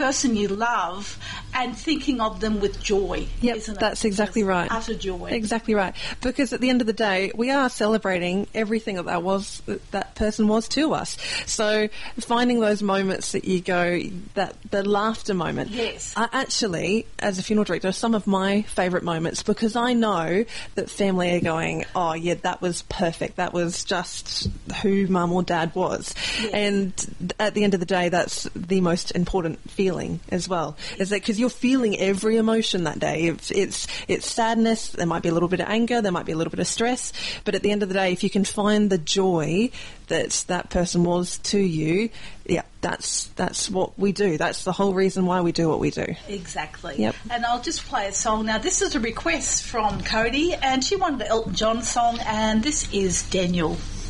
person you love and thinking of them with joy. Yep, isn't it? that's exactly right. Utter joy. Exactly right. Because at the end of the day, we are celebrating everything that person was to us. So finding those moments that you go, that the laughter moment. Yes. Are actually, as a funeral director, some of my favourite moments, because I know that family are going, oh yeah, that was perfect. That was just who mum or dad was. Yes. And at the end of the day, that's the most important feeling as well. Is that because you're feeling every emotion that day. It's sadness. There might be a little bit of anger. There might be a little bit of stress. But at the end of the day, if you can find the joy that person was to you, yeah, that's what we do. That's the whole reason why we do what we do. Exactly. Yep. And I'll just play a song now. This is a request from Cody, and she wanted the Elton John song, and this is Daniel.